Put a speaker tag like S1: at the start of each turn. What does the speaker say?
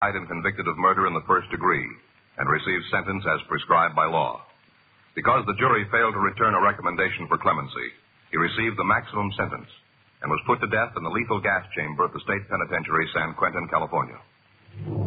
S1: tried and convicted of murder in the first degree and received sentence as prescribed by law. Because the jury failed to return a recommendation for clemency, he received the maximum sentence and was put to death in the lethal gas chamber at the State Penitentiary, San Quentin, California.